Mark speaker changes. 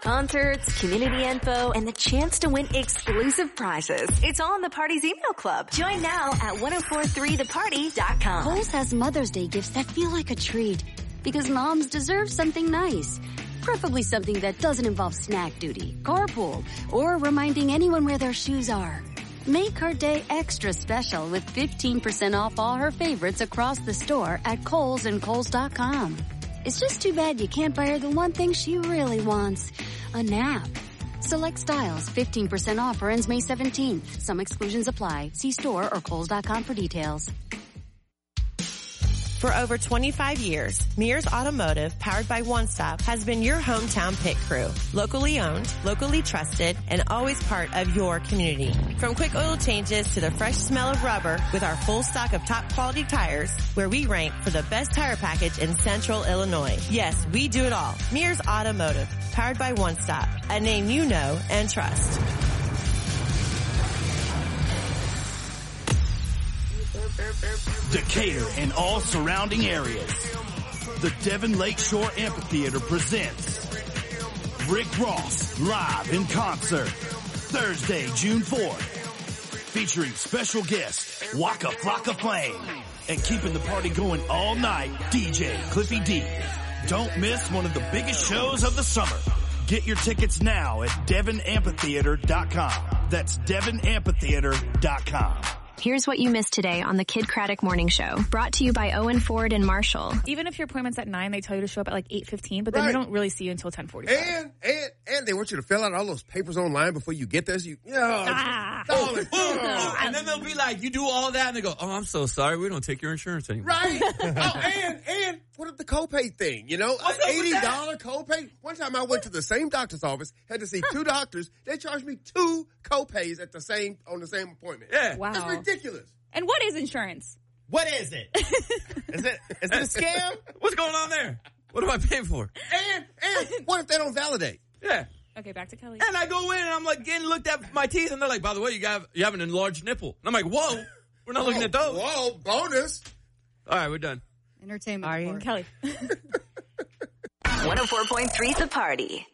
Speaker 1: Concerts, community info, and the chance to win exclusive prizes. It's all in the Party's email club. Join now at 1043theparty.com.
Speaker 2: Kohl's has Mother's Day gifts that feel like a treat because moms deserve something nice. Preferably something that doesn't involve snack duty, carpool, or reminding anyone where their shoes are. Make her day extra special with 15% off all her favorites across the store at Kohl's and Kohls.com. It's just too bad you can't buy her the one thing she really wants, a nap. Select styles, 15% off or ends May 17th. Some exclusions apply. See store or Kohls.com for details.
Speaker 3: For over 25 years, Mears Automotive, powered by One Stop, has been your hometown pit crew. Locally owned, locally trusted, and always part of your community. From quick oil changes to the fresh smell of rubber with our full stock of top quality tires, where we rank for the best tire package in Central Illinois. Yes, we do it all. Mears Automotive, powered by One Stop, a name you know and trust.
Speaker 4: Decatur and all surrounding areas. The Devon Lakeshore Amphitheater presents Rick Ross live in concert Thursday, June 4th, featuring special guest Waka Flocka Flame and keeping the party going all night, DJ Cliffy D. Don't miss one of the biggest shows of the summer. Get your tickets now at DevonAmphitheater.com. That's DevonAmphitheater.com.
Speaker 5: Here's what you missed today on the Kid Craddock Morning Show. Brought to you by Owen Ford and Marshall.
Speaker 6: Even if your appointment's at 9, they tell you to show up at like 8:15, but then they don't really see you until 10:45.
Speaker 7: And they want you to fill out all those papers online before you get there. So
Speaker 8: and then they'll be like, you do all that, and they go, oh, I'm so sorry, we don't take your insurance anymore.
Speaker 7: Right. And what if the copay thing, you know? $80 copay. One time I went to the same doctor's office, had to see two doctors. They charged me 2 copays on the same appointment.
Speaker 8: Yeah.
Speaker 6: Wow.
Speaker 7: That's ridiculous.
Speaker 6: And what is insurance?
Speaker 8: What is it? Is it a scam? What's going on there? What am I paying for?
Speaker 7: And what if they don't validate?
Speaker 8: Yeah.
Speaker 6: Okay, back to Kelly.
Speaker 8: And I go in and I'm like getting looked at my teeth, and they're like, by the way, you have an enlarged nipple. And I'm like, whoa, we're not looking at those.
Speaker 7: Whoa, bonus.
Speaker 8: All right, we're done.
Speaker 9: Entertainment.
Speaker 6: Are you? Kelly.
Speaker 1: 104.3 The Party.